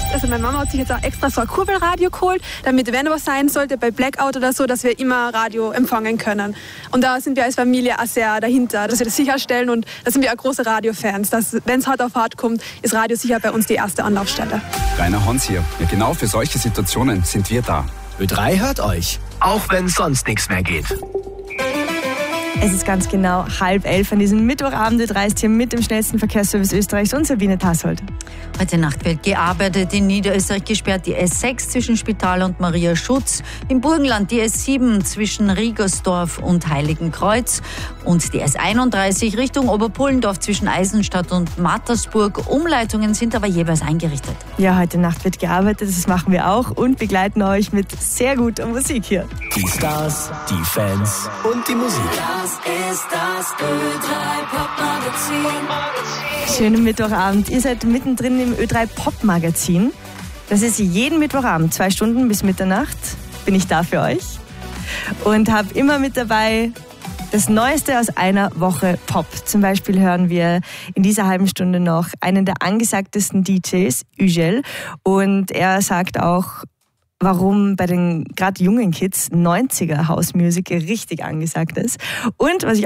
Also meine Mama hat sich jetzt auch extra so ein Kurbelradio geholt, damit, wenn was sein sollte, bei Blackout oder so, dass wir immer Radio empfangen können. Und da sind wir als Familie auch sehr dahinter, dass wir das sicherstellen, und da sind wir auch große Radiofans. Wenn es hart auf hart kommt, ist Radio sicher bei uns die erste Anlaufstelle. Rainer Hans hier. Ja, genau für solche Situationen sind wir da. Ö3 hört euch, auch wenn sonst nichts mehr geht. Es ist ganz genau 10:30 an diesem Mittwochabend. Ö3 ist hier mit dem schnellsten Verkehrsservice Österreichs und Sabine Tassold. Heute Nacht wird gearbeitet. In Niederösterreich gesperrt die S6 zwischen Spital und Maria Schutz. Im Burgenland die S7 zwischen Riegersdorf und Heiligenkreuz. Und die S31 Richtung Oberpullendorf zwischen Eisenstadt und Mattersburg. Umleitungen sind aber jeweils eingerichtet. Ja, heute Nacht wird gearbeitet. Das machen wir auch und begleiten euch mit sehr guter Musik hier. Die Stars, die Fans und die Musik. Das ist das Ö3 Pop-Magazin. Schönen Mittwochabend. Ihr seid mittendrin im Ö3 Pop-Magazin. Das ist jeden Mittwochabend, 2 Stunden bis Mitternacht, bin ich da für euch. Und habe immer mit dabei das Neueste aus einer Woche Pop. Zum Beispiel hören wir in dieser halben Stunde noch einen der angesagtesten DJs, Ügel. Und er sagt auch, warum bei den gerade jungen Kids 90er House Music richtig angesagt ist. Und was ich